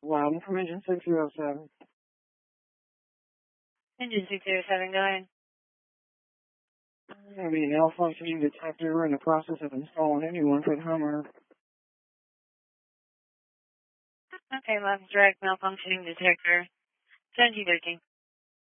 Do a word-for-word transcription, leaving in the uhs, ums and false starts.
Wow, from engine six zero seven. Engine six zero seven, go ahead. I have a malfunctioning detector. We're in the process of installing a new one for the Hummer. Okay, left direct malfunctioning detector. seventeen thirteen.